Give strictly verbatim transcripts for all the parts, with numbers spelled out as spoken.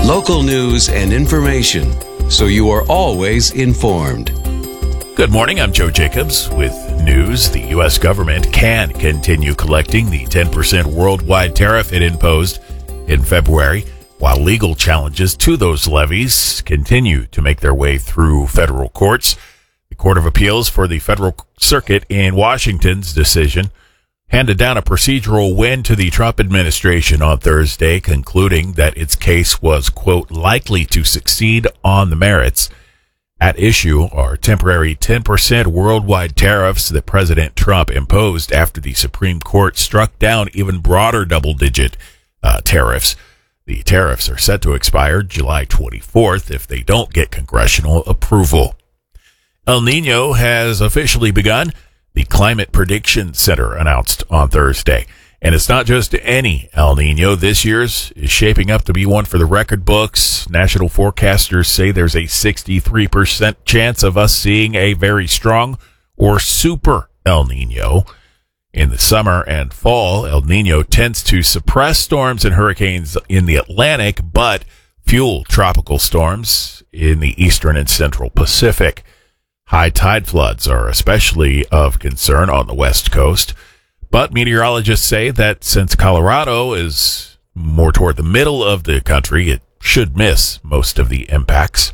Local news and information, so you are always informed. Good morning, I'm Joe Jacobs with news. The U S government can continue collecting the ten percent worldwide tariff it imposed in February, while legal challenges to those levies continue to make their way through federal courts. The Court of Appeals for the Federal Circuit in Washington's decision handed down a procedural win to the Trump administration on Thursday, concluding that its case was, quote, likely to succeed on the merits. At issue are temporary ten percent worldwide tariffs that President Trump imposed after the Supreme Court struck down even broader double-digit uh, tariffs. The tariffs are set to expire July twenty-fourth if they don't get congressional approval. El Nino has officially begun, the Climate Prediction Center announced on Thursday. And it's not just any El Nino. This year's is shaping up to be one for the record books. National forecasters say there's a sixty-three percent chance of us seeing a very strong or super El Nino. In the summer and fall, El Nino tends to suppress storms and hurricanes in the Atlantic, but fuel tropical storms in the eastern and central Pacific. High tide floods are especially of concern on the West Coast, but meteorologists say that since Colorado is more toward the middle of the country, it should miss most of the impacts.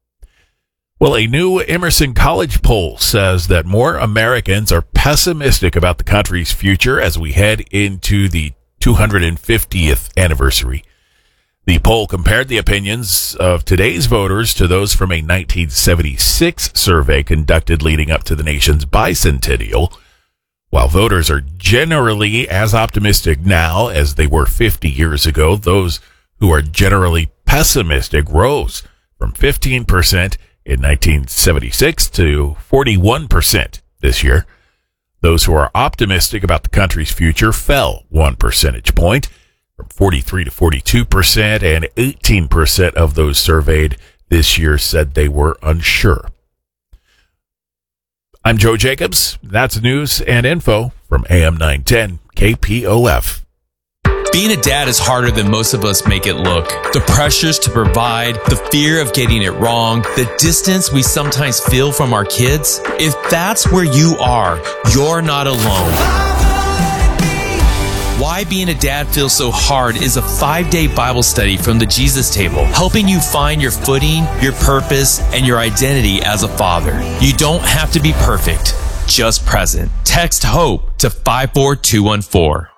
Well, a new Emerson College poll says that more Americans are pessimistic about the country's future as we head into the two hundred fiftieth anniversary. The poll compared the opinions of today's voters to those from a nineteen seventy-six survey conducted leading up to the nation's bicentennial. While voters are generally as optimistic now as they were fifty years ago, those who are generally pessimistic rose from fifteen percent in nineteen seventy-six to forty-one percent this year. Those who are optimistic about the country's future fell one percentage point, from forty-three to forty-two percent, and eighteen percent of those surveyed this year said they were unsure. I'm Joe Jacobs. That's news and info from A M nine ten K P O F. Being a dad is harder than most of us make it look. The pressures to provide, the fear of getting it wrong, the distance we sometimes feel from our kids. If that's where you are, you're not alone. Why Being a Dad Feels So Hard is a five-day Bible study from the Jesus Table, helping you find your footing, your purpose, and your identity as a father. You don't have to be perfect, just present. Text HOPE to five four two one four.